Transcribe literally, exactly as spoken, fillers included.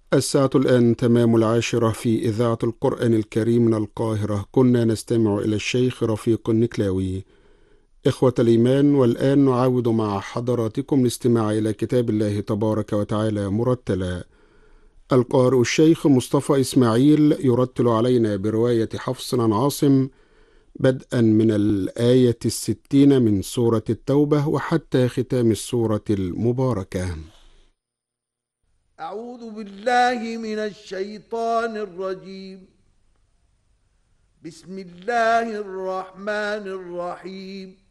الساعة الآن تمام العاشرة في إذاعة القرآن الكريم من القاهرة. كنا نستمع إلى الشيخ رفيق النكلاوي. إخوة الإيمان، والآن نعاود مع حضراتكم الاستماع إلى كتاب الله تبارك وتعالى مرتلا. القارئ الشيخ مصطفى إسماعيل يرتل علينا برواية حفص عن عاصم، بدءا من الآية الستين من سورة التوبة وحتى ختام السورة المباركة. أعوذ بالله من الشيطان الرجيم. بسم الله الرحمن الرحيم.